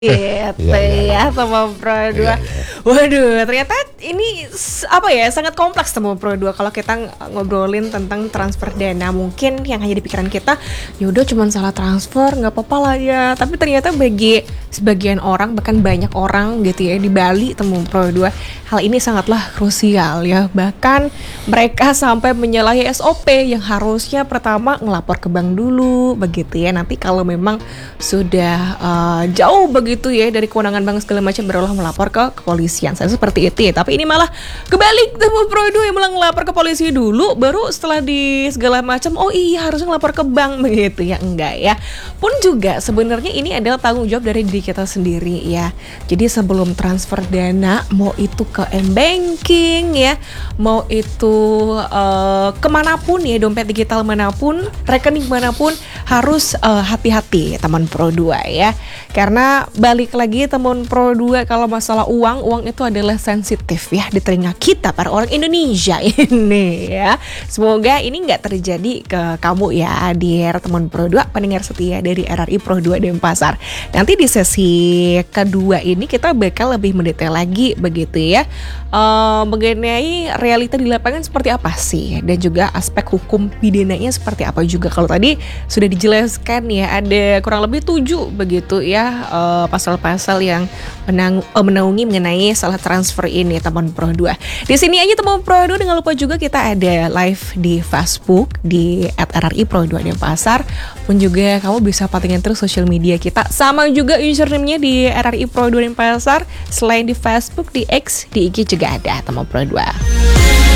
Gitu Iya, iya, iya. ya sama Pro 2. Iya, iya. Waduh, ternyata ini apa ya, sangat kompleks sama Pro 2 kalau kita ngobrolin tentang transfer dana. Mungkin yang hanya di pikiran kita, yaudah cuma salah transfer, nggak apa-apa lah ya. Tapi ternyata bagi sebagian orang, bahkan banyak orang gitu ya di Bali temu Pro 2, hal ini sangatlah krusial ya. Bahkan mereka sampai menyalahi SOP yang harusnya pertama ngelapor ke bank dulu begitu ya. Nanti kalau memang sudah jauh begitu ya dari kewenangan bank segala macam, barulah melapor ke kepolisian. Saya seperti itu ya. Tapi ini malah kebalik, temu Pro 2 yang malah ngelapor ke polisi dulu, baru setelah di segala macam, oh iya harusnya ngelapor ke bank begitu ya. Enggak ya. Pun juga sebenarnya ini adalah tanggung jawab dari diri kita sendiri ya. Jadi sebelum transfer dana, mau itu ke m-banking ya, mau itu kemanapun ya, dompet digital manapun, rekening manapun, harus hati-hati teman Pro 2 ya. Karena balik lagi teman Pro 2, kalau masalah uang itu adalah sensitif ya di telinga kita para orang Indonesia ini ya. Semoga ini nggak terjadi ke kamu ya, dear teman Pro 2, pendengar setia dari RRI Pro 2 Denpasar. Nanti di sesi kedua ini kita bakal lebih mendetail lagi begitu ya, mengenai realita di lapangan seperti apa sih, dan juga aspek hukum pidananya seperti apa juga. Kalau tadi sudah dijelaskan ya, ada kurang lebih 7 begitu ya pasal-pasal yang menaungi mengenai salah transfer ini teman Pro 2. Di sini aja teman Pro 2, jangan lupa juga kita ada live di Facebook di @RRI Pro 2 Denpasar. Pun juga kamu bisa pantengin terus sosial media kita, sama juga username-nya di RRI Pro 2 Denpasar. Selain di Facebook, di X, di IG juga ada teman Pro 2.